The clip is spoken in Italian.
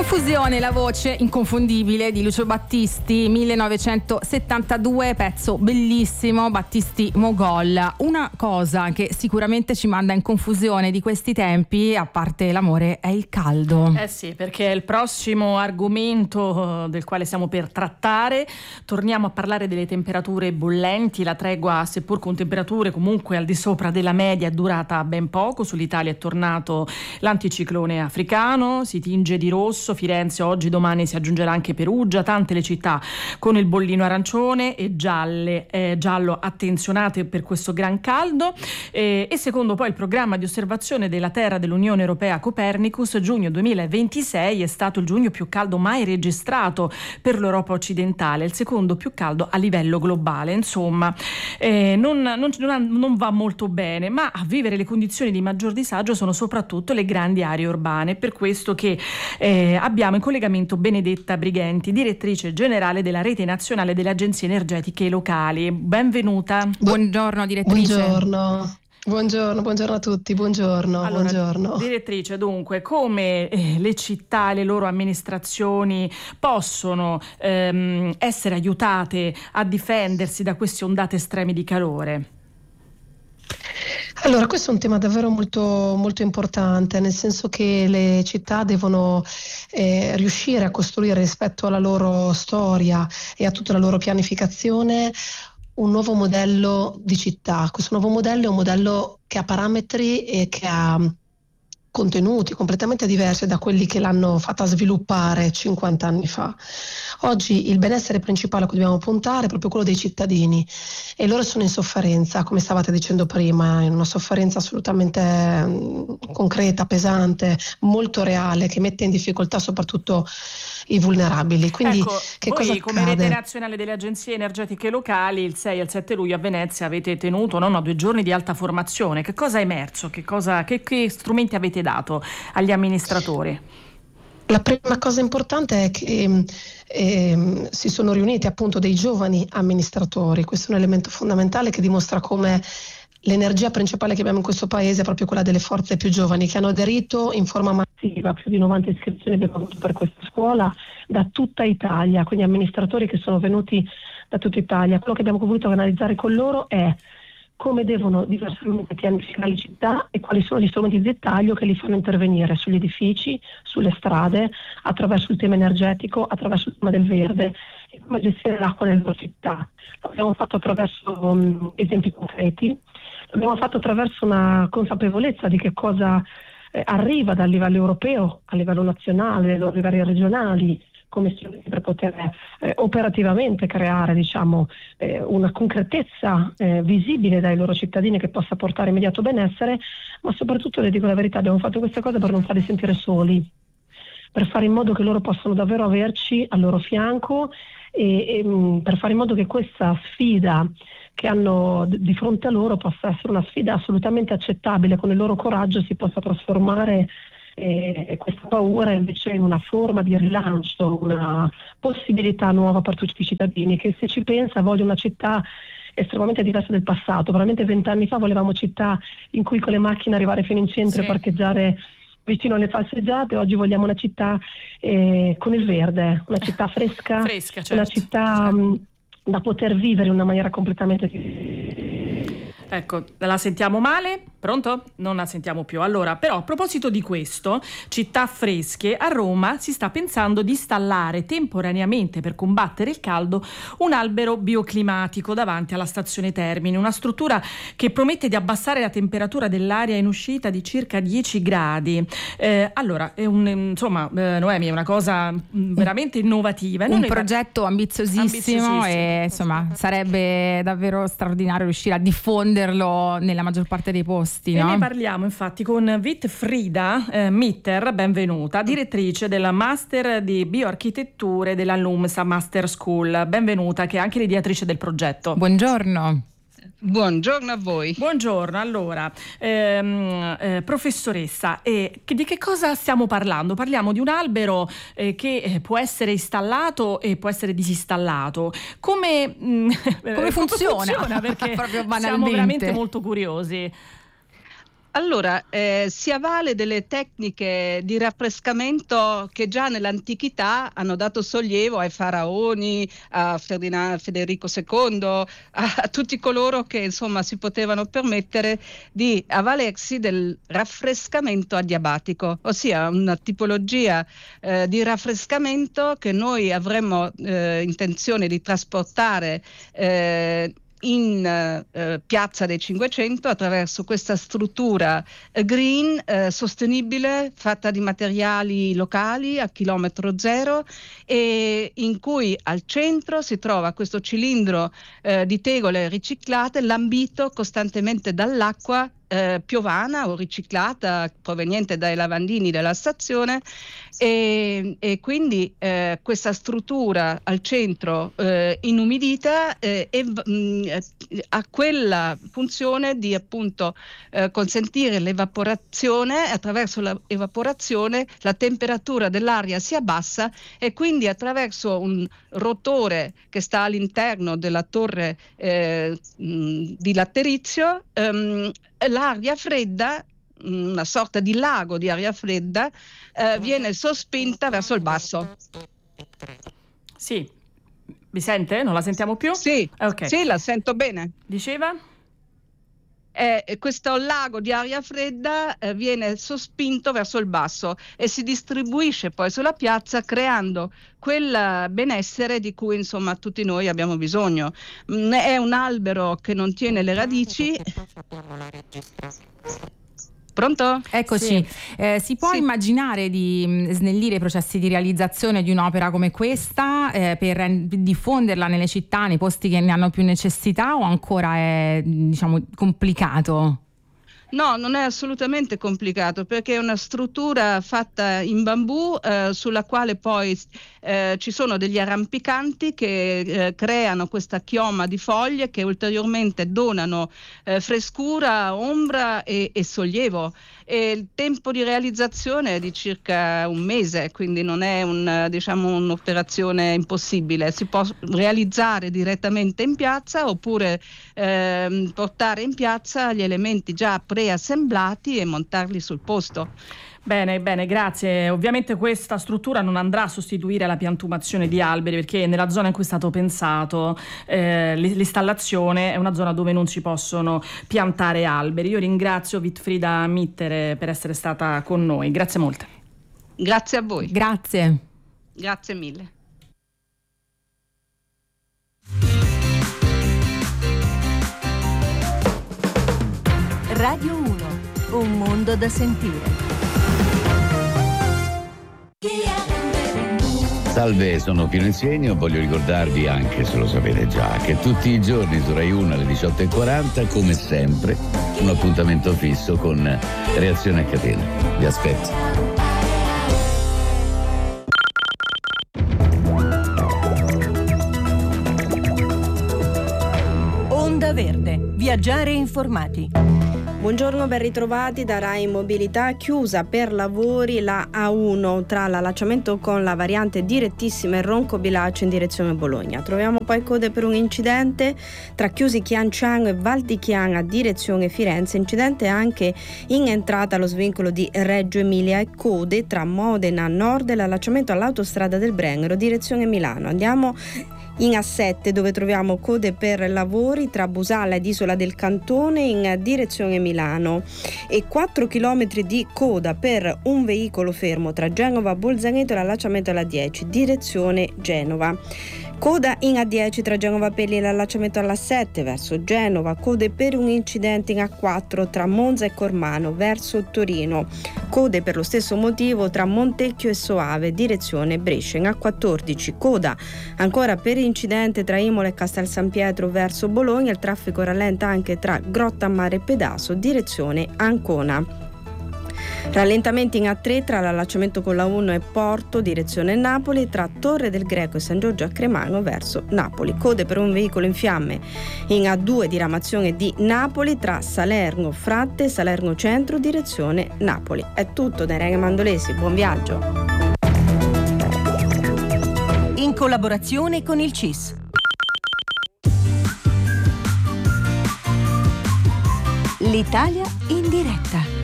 Confusione, la voce inconfondibile di Lucio Battisti, 1972, pezzo bellissimo, Battisti Mogol. Una cosa che sicuramente ci manda in confusione di questi tempi, a parte l'amore, è il caldo. Sì, perché è il prossimo argomento del quale stiamo per trattare. Torniamo a parlare delle temperature bollenti. La tregua, seppur con temperature comunque al di sopra della media, è durata ben poco. Sull'Italia è tornato l'anticiclone africano, si tinge di rosso Firenze, oggi, domani si aggiungerà anche Perugia, tante le città con il bollino arancione e giallo attenzionate per questo gran caldo, e secondo poi il programma di osservazione della Terra dell'Unione Europea Copernicus, giugno 2026 è stato il giugno più caldo mai registrato per l'Europa occidentale, il secondo più caldo a livello globale. Insomma, non va molto bene, ma a vivere le condizioni di maggior disagio sono soprattutto le grandi aree urbane. Per questo che abbiamo in collegamento Benedetta Brighenti, direttrice generale della Rete Nazionale delle Agenzie Energetiche Locali. Benvenuta. Buongiorno direttrice. Buongiorno a tutti, buongiorno. Direttrice, dunque, come le città e le loro amministrazioni possono essere aiutate a difendersi da queste ondate estreme di calore? Allora, questo è un tema davvero molto, molto importante, nel senso che le città devono riuscire a costruire, rispetto alla loro storia e a tutta la loro pianificazione, un nuovo modello di città. Questo nuovo modello è un modello che ha parametri e che ha contenuti completamente diversi da quelli che l'hanno fatta sviluppare 50 anni fa. Oggi il benessere principale a cui dobbiamo puntare è proprio quello dei cittadini, e loro sono in sofferenza, come stavate dicendo prima, in una sofferenza assolutamente concreta, pesante, molto reale, che mette in difficoltà soprattutto i vulnerabili. Quindi che voi, cosa accade? Come Rete Nazionale delle Agenzie Energetiche Locali, il 6 e il 7 luglio a Venezia avete tenuto 2 giorni di alta formazione. Che cosa è emerso? Che strumenti avete dato agli amministratori? La prima cosa importante è che si sono riuniti appunto dei giovani amministratori. Questo è un elemento fondamentale che dimostra come l'energia principale che abbiamo in questo paese è proprio quella delle forze più giovani, che hanno aderito in forma massiva. Più di 90 iscrizioni abbiamo avuto per questa scuola da tutta Italia, quindi amministratori che sono venuti da tutta Italia. Quello che abbiamo voluto analizzare con loro è come devono diversamente pianificare le città e quali sono gli strumenti di dettaglio che li fanno intervenire sugli edifici, sulle strade, attraverso il tema energetico, attraverso il tema del verde, e come gestire l'acqua nelle loro città. Lo abbiamo fatto attraverso esempi concreti, l'abbiamo fatto attraverso una consapevolezza di che cosa arriva dal livello europeo, a livello nazionale, a livelli regionali, come strumenti per poter operativamente creare una concretezza visibile dai loro cittadini che possa portare immediato benessere, ma soprattutto, le dico la verità, abbiamo fatto questa cosa per non farli sentire soli, per fare in modo che loro possano davvero averci al loro fianco e per fare in modo che questa sfida che hanno di fronte a loro possa essere una sfida assolutamente accettabile, con il loro coraggio si possa trasformare questa paura invece in una forma di rilancio, una possibilità nuova per tutti i cittadini, che, se ci pensa, voglio una città estremamente diversa del passato. Probabilmente 20 anni fa volevamo città in cui con le macchine arrivare fino in centro e parcheggiare vicino alle falseggiate. Oggi vogliamo una città con il verde, una città fresca, certo, una città da poter vivere in una maniera completamente diversa. Ecco, la sentiamo male? Pronto? Non la sentiamo più. Allora, però, a proposito di questo, città fresche, a Roma si sta pensando di installare temporaneamente, per combattere il caldo, un albero bioclimatico davanti alla stazione Termini, una struttura che promette di abbassare la temperatura dell'aria in uscita di circa 10 gradi. Allora, Noemi, è una cosa veramente innovativa. Un progetto ambiziosissimo e insomma sarebbe davvero straordinario riuscire a diffonderlo nella maggior parte dei posti, no? Ne parliamo infatti con Wittfrieda Mitter, benvenuta, direttrice della Master di Bioarchitetture della LUMSA Master School. Benvenuta, che è anche l'ideatrice del progetto. Buongiorno. Buongiorno a voi. Buongiorno, allora, professoressa, di che cosa stiamo parlando? Parliamo di un albero che può essere installato e può essere disinstallato. Come funziona? Perché proprio banalmente. siamo veramente molto curiosi. Allora, si avvale delle tecniche di raffrescamento che già nell'antichità hanno dato sollievo ai faraoni, a Federico II, a tutti coloro che insomma si potevano permettere di avvalersi del raffrescamento adiabatico, ossia una tipologia di raffrescamento che noi avremmo intenzione di trasportare in Piazza dei 500 attraverso questa struttura green, sostenibile, fatta di materiali locali a chilometro zero, e in cui al centro si trova questo cilindro di tegole riciclate lambito costantemente dall'acqua piovana o riciclata proveniente dai lavandini della stazione, e quindi questa struttura al centro inumidita ha quella funzione di appunto consentire l'evaporazione. Attraverso l'evaporazione la temperatura dell'aria si abbassa e quindi attraverso un rotore che sta all'interno della torre di laterizio l'aria fredda, una sorta di lago di aria fredda, viene sospinta verso il basso. Sì, mi sente? Non la sentiamo più? Sì, okay. Sì, la sento bene. Diceva? Questo lago di aria fredda viene sospinto verso il basso e si distribuisce poi sulla piazza, creando quel benessere di cui insomma tutti noi abbiamo bisogno. È un albero che non tiene le radici. Pronto? Eccoci. Sì. Si può immaginare di snellire i processi di realizzazione di un'opera come questa per diffonderla nelle città, nei posti che ne hanno più necessità, o ancora è, diciamo, complicato? No, non è assolutamente complicato, perché è una struttura fatta in bambù sulla quale poi ci sono degli arrampicanti che creano questa chioma di foglie che ulteriormente donano frescura, ombra e sollievo. E il tempo di realizzazione è di circa un mese, quindi non è un'operazione impossibile. Si può realizzare direttamente in piazza oppure portare in piazza gli elementi già preassemblati e montarli sul posto. Bene, grazie. Ovviamente questa struttura non andrà a sostituire la piantumazione di alberi, perché nella zona in cui è stato pensato l'installazione è una zona dove non si possono piantare alberi. Io ringrazio Vitfrida Mittere per essere stata con noi. Grazie molte. Grazie a voi. Grazie. Grazie mille. Radio 1, un mondo da sentire. Salve, sono Pino Insegno. Voglio ricordarvi, anche se lo sapete già, che tutti i giorni su Rai 1 alle 18:40, come sempre, un appuntamento fisso con Reazione a catena. Vi aspetto. Onda Verde, viaggiare informati. Buongiorno, ben ritrovati da Rai Mobilità. Chiusa per lavori la A1 tra l'allacciamento con la variante direttissima e Ronco-Bilaccio in direzione Bologna. Troviamo poi code per un incidente tra Chiusi Chianciano e Val di Chiana a direzione Firenze. Incidente anche in entrata allo svincolo di Reggio Emilia, e code tra Modena Nord e l'allacciamento all'autostrada del Brennero direzione Milano. Andiamo in A7, dove troviamo code per lavori tra Busalla ed Isola del Cantone in direzione Milano, e 4 km di coda per un veicolo fermo tra Genova Bolzaneto e l'allacciamento alla 10 direzione Genova. Coda in A10 tra Genova Pelli e l'allacciamento alla 7 verso Genova. Code per un incidente in A4 tra Monza e Cormano verso Torino. Code per lo stesso motivo tra Montecchio e Soave direzione Brescia. In A14 coda ancora per incidente tra Imola e Castel San Pietro verso Bologna. Il traffico rallenta anche tra Grottammare e Pedaso direzione Ancona. Rallentamenti in A3 tra l'allacciamento con la 1 e Porto direzione Napoli, tra Torre del Greco e San Giorgio a Cremano verso Napoli. Code per un veicolo in fiamme in A2 diramazione di Napoli tra Salerno Fratte e Salerno Centro direzione Napoli. È tutto da Irene Mandolesi, buon viaggio. In collaborazione con il CIS. L'Italia in diretta.